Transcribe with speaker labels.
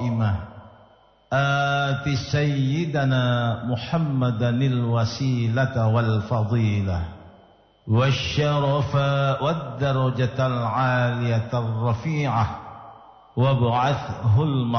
Speaker 1: القائمة آت سيدنا محمدا الوسيلة والفضيلة والشرف والدرجة العالية الرفيعة وابعثه